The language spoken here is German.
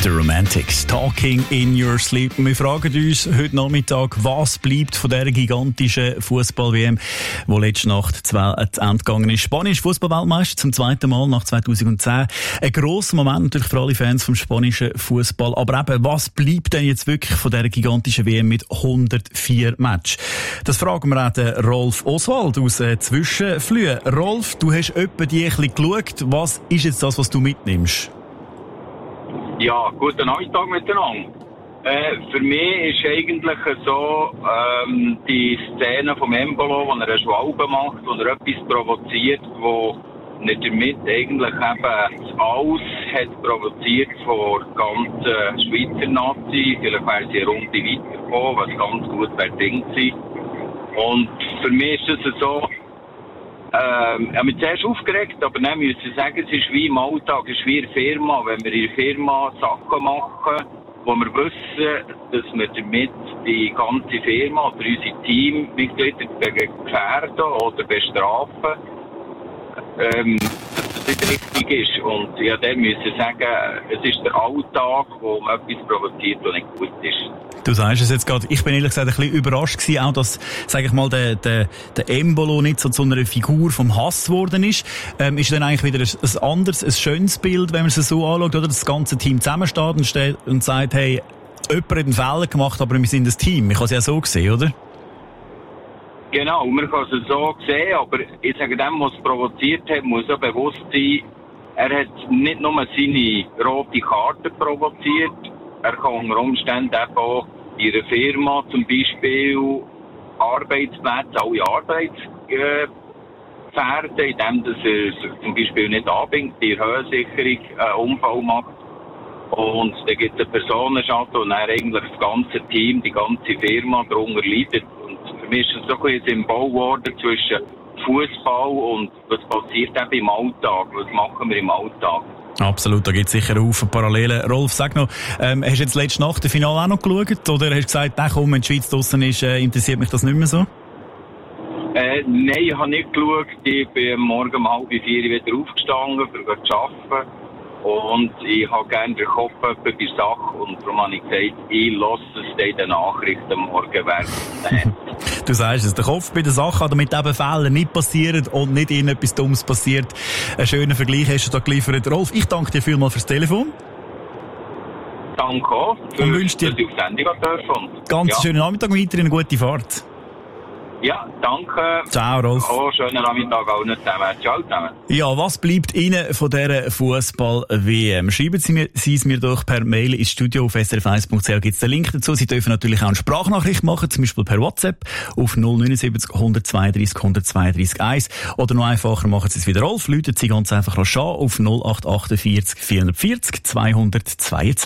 The Romantics, Talking in Your Sleep. Wir fragen uns heute Nachmittag, was bleibt von dieser gigantischen Fußball-WM, die letzte Nacht zu Ende gegangen ist. Spanien ist Fußball-Weltmeister zum zweiten Mal nach 2010. Ein grosser Moment natürlich für alle Fans vom spanischen Fußball. Aber eben, was bleibt denn jetzt wirklich von dieser gigantischen WM mit 104 Matches? Das fragen wir auch den Rolf Oswald aus Zwischenflühe. Rolf, du hast etwa die ein bisschen geschaut. Was ist jetzt das, was du mitnimmst? Ja, guten Nachmittag miteinander. Für mich ist eigentlich so die Szene vom Embolo, wo er eine Schwalbe macht, wo er etwas provoziert, wo nicht damit eigentlich eben das Aus hat provoziert von der ganzen Schweizer Nazi. Vielleicht wäre sie eine Runde weitergekommen, was ganz gut verdient sein. Und für mich ist es so, ich habe mich zuerst aufgeregt, aber dann muss ich sagen, es ist wie im Alltag, es ist wie in der Firma. Wenn wir in der Firma Sachen machen, wo wir wissen, dass wir damit die ganze Firma oder unsere Teammitglieder gefährden oder bestrafen, dass das nicht richtig ist. Und ja, dann muss ich sagen, es ist der Alltag, wo man etwas provoziert, was nicht gut ist. Du sagst es jetzt gerade, ich bin ehrlich gesagt ein bisschen überrascht gewesen, auch dass, sag ich mal, der Embolo nicht so zu einer Figur vom Hass geworden ist. Ist dann eigentlich wieder ein anderes, ein schönes Bild, wenn man es so anschaut, oder? Das ganze Team zusammensteht und sagt, hey, jemand hat einen Fehler gemacht, aber wir sind ein Team. Ich kann es ja so sehen, oder? Genau, man kann es so sehen, aber ich sage dem, was es provoziert hat, muss auch bewusst sein, er hat nicht nur seine rote Karte provoziert, er kann unter Umständen eben auch in einer Firma zum Beispiel Arbeitsplätze, alle Arbeitspferde, indem dass er sich zum Beispiel nicht anbindet, die Höhensicherung einen Unfall macht. Und dann gibt es einen Personenschaden und dann eigentlich das ganze Team, die ganze Firma darunter leidet. Und für mich ist es so ein Symbol geworden zwischen Fußball und was passiert eben im Alltag, was machen wir im Alltag. Absolut, da gibt es sicher einen Haufen Parallelen. Rolf, sag noch, hast du jetzt letzte Nacht das Finale auch noch geschaut? Oder hast du gesagt, komm, wenn die Schweiz draussen ist, interessiert mich das nicht mehr so? Nein, ich habe nicht geschaut. Ich bin morgen um 3:30 wieder aufgestanden, um zu arbeiten. Und ich habe gerne den Kopf bei der Sache. Und darum habe ich gesagt, ich lasse es in den Nachrichten morgen werden. Du sagst es, der Kopf bei der Sache, damit eben Fehler nicht passieren und nicht irgendetwas Dummes passiert. Einen schönen Vergleich hast du da geliefert. Rolf, ich danke dir vielmals fürs Telefon. Danke auch, dass ich auf Sendung dürfen. Ganz schönen Nachmittag und weiterhin eine gute Fahrt. Ja, danke. Ciao, Rolf. Schönen Nachmittag auch nicht zusammen. Ciao zusammen. Ja, was bleibt Ihnen von dieser Fußball-WM? Schreiben Sie es mir doch per Mail ins Studio auf srf1.ch. Gibt es den Link dazu. Sie dürfen natürlich auch eine Sprachnachricht machen, zum Beispiel per WhatsApp auf 079 132 132 1. Oder noch einfacher, machen Sie es wieder Rolf. Läuten Sie ganz einfach an auf 0848 440 222.